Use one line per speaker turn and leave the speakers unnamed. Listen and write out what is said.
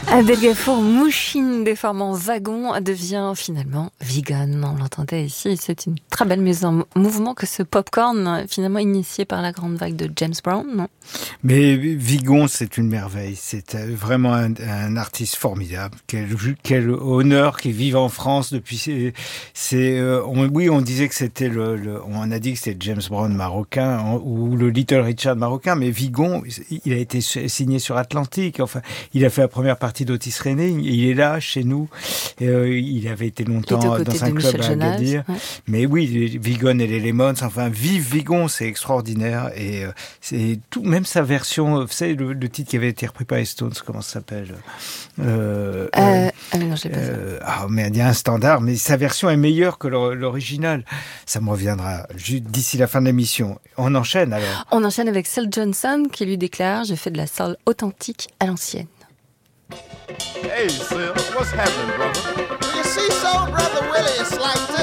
Abel Gafour, Mouchine déformant wagon, devient finalement vegan. On l'entendait ici, et c'est une très belle mise en mouvement que ce popcorn, finalement initié par la grande vague de James Brown, non ?
Mais Vigon, c'est une merveille. C'est vraiment un artiste formidable. Quel honneur qu'il vive en France depuis. On disait que c'était on a dit que c'était James Brown marocain ou le Little Richard marocain, mais Vigon, il a été signé sur Atlantique. Enfin, il a fait la première partie d'Otis Redding. Il est là chez nous. Il avait été longtemps dans un club à Agadir. Ouais. Mais oui, Vigon et les Lemons. Enfin, vive Vigon, c'est extraordinaire et c'est tout. Même sa version, vous savez, le titre qui avait été repris par les Stones, comment ça s'appelle
non, j'ai pas ça.
Merde, il y a un standard, mais sa version est meilleure que l'original. Ça me reviendra d'ici la fin de l'émission. On enchaîne alors.
On enchaîne avec Syl Johnson qui lui déclare « Je fais de la soul authentique à l'ancienne ».
Hey, Syl, what's happening, brother? You see, so, brother Willie, it's like